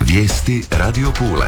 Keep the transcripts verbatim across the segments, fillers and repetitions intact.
Vijesti Radio Pule.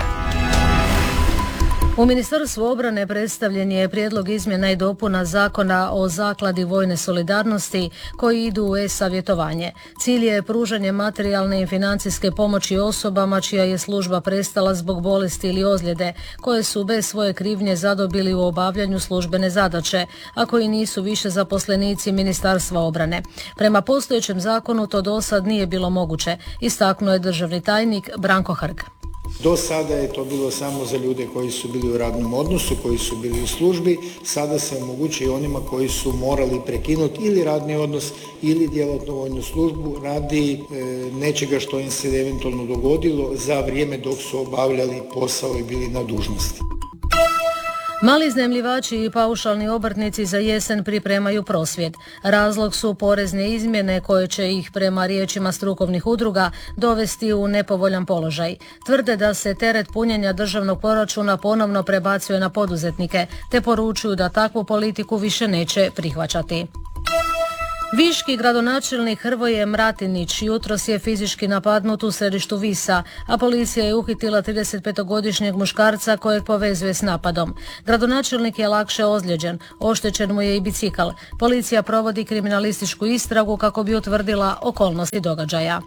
U Ministarstvu obrane predstavljen je prijedlog izmjena i dopuna Zakona o Zakladi vojne solidarnosti koji idu u e-savjetovanje. Cilj je pružanje materijalne i financijske pomoći osobama čija je služba prestala zbog bolesti ili ozljede, koje su bez svoje krivnje zadobili u obavljanju službene zadaće, a koji nisu više zaposlenici Ministarstva obrane. Prema postojećem zakonu to do sad nije bilo moguće, istaknuo je državni tajnik Branko Hrg. Do sada je to bilo samo za ljude koji su bili u radnom odnosu, koji su bili u službi. Sada se omogućuje onima koji su morali prekinuti ili radni odnos ili djelatnu vojnu službu radi e, nečega što im se eventualno dogodilo za vrijeme dok su obavljali posao i bili na dužnosti. Mali iznajmljivači i paušalni obrtnici za jesen pripremaju prosvjed. Razlog su porezne izmjene koje će ih, prema riječima strukovnih udruga, dovesti u nepovoljan položaj. Tvrde da se teret punjenja državnog proračuna ponovno prebacuje na poduzetnike, te poručuju da takvu politiku više neće prihvaćati. Viški gradonačelnik Hrvoje Mratinić jutros je fizički napadnut u središtu Visa, a policija je uhitila tridesetpetogodišnjeg muškarca kojeg povezuje s napadom. Gradonačelnik je lakše ozlijeđen, oštećen mu je i bicikl. Policija provodi kriminalističku istragu kako bi utvrdila okolnosti događaja.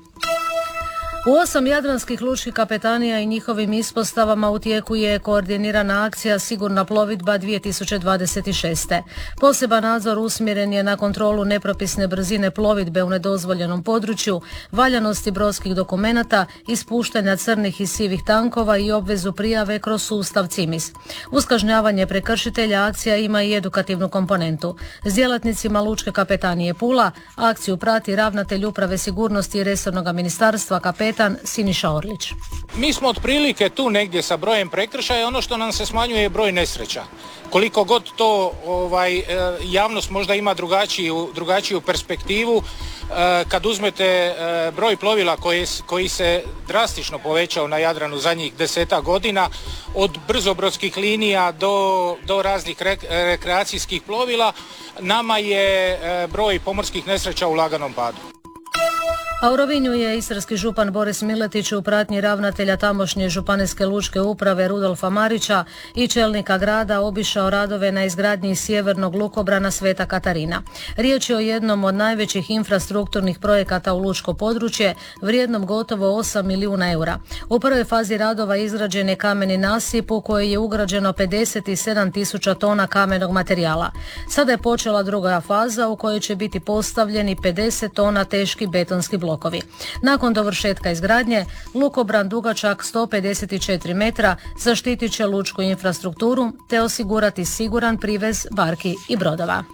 U osam jadranskih lučkih kapetanija i njihovim ispostavama u tijeku je koordinirana akcija Sigurna plovidba dvije tisuće dvadeset šest. Poseban nadzor usmjeren je na kontrolu nepropisne brzine plovidbe u nedozvoljenom području, valjanosti brodskih dokumenata, ispuštanja crnih i sivih tankova i obvezu prijave kroz sustav C I M I S. Uz kažnjavanje prekršitelja akcija ima i edukativnu komponentu. S djelatnicima lučke kapetanije Pula akciju prati ravnatelj uprave sigurnosti i resornog ministarstva kapetan Siniša Orlić. Mi smo otprilike tu negdje sa brojem prekršaja, ono što nam se smanjuje je broj nesreća. Koliko god to ovaj, javnost možda ima drugačiju, drugačiju perspektivu, kad uzmete broj plovila koji, koji se drastično povećao na Jadranu zadnjih desetak godina, od brzobrodskih linija do, do raznih rekreacijskih plovila, nama je broj pomorskih nesreća u laganom padu. A u Rovinju je istarski župan Boris Miletić u pratnji ravnatelja tamošnje županijske lučke uprave Rudolfa Marića i čelnika grada obišao radove na izgradnji sjevernog lukobrana Sveta Katarina. Riječ je o jednom od najvećih infrastrukturnih projekata u lučko područje, vrijednom gotovo osam milijuna eura. U prvoj fazi radova izgrađen je kameni nasip u koji je ugrađeno pedeset sedam tisuća tona kamenog materijala. Sada je počela druga faza u kojoj će biti postavljeni pedeset tona teški betonski blok. Nakon dovršetka izgradnje, lukobran dugačak sto pedeset četiri metra zaštitit će lučku infrastrukturu te osigurati siguran privez barki i brodova.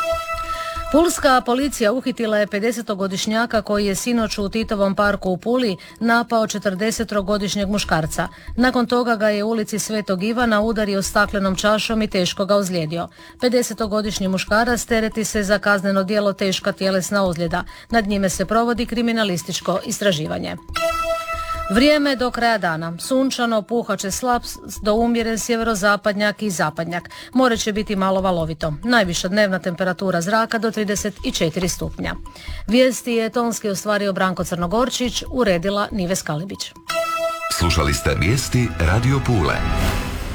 Pulska policija uhitila je pedesetogodišnjaka koji je sinoć u Titovom parku u Puli napao četrdesetogodišnjeg muškarca. Nakon toga ga je u ulici Svetog Ivana udario staklenom čašom i teško ga ozlijedio. pedesetogodišnji muškarac tereti se za kazneno djelo teška tjelesna ozljeda. Nad njime se provodi kriminalističko istraživanje. Vrijeme do kraja dana. Sunčano, puhat će slab do umjeren sjeverozapadnjak i zapadnjak. More će biti malo valovito. Najviša dnevna temperatura zraka do trideset četiri stupnja. Vijesti je tonski ostvario Branko Crnogorčić, uredila Nives Kalibić. Slušali ste vijesti Radio Pule.